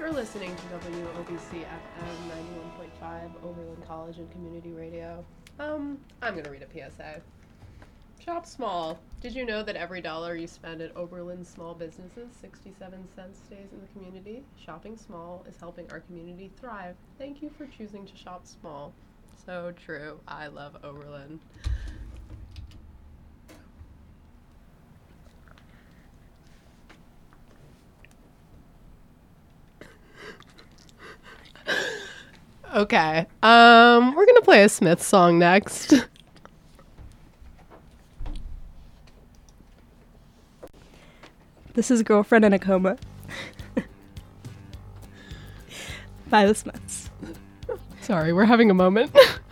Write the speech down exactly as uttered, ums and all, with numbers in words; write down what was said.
You're listening to W O B C F M ninety-one point five, Oberlin College and Community Radio. Um, I'm going to read a P S A. Shop small. Did you know that every dollar you spend at Oberlin small businesses, sixty-seven cents stays in the community? Shopping small is helping our community thrive. Thank you for choosing to shop small. So true. I love Oberlin. Okay. Um, we're gonna play a Smith song next. This is Girlfriend in a Coma by the Smiths. Sorry, we're having a moment.